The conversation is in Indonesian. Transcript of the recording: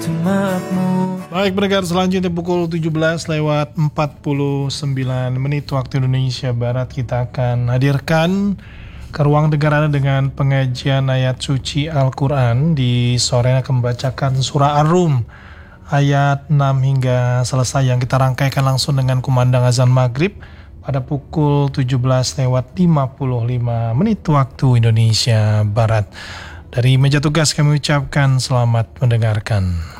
semakmur. Baik pendengar, selanjutnya pukul 17:49 waktu Indonesia Barat kita akan hadirkan ke ruang dengar Anda dengan pengajian ayat suci Al-Quran. Di sore akan membacakan surah Ar-Rum ayat 6 hingga selesai, yang kita rangkaikan langsung dengan kumandang azan maghrib pada pukul 17:55 waktu Indonesia Barat. Dari meja tugas kami ucapkan selamat mendengarkan.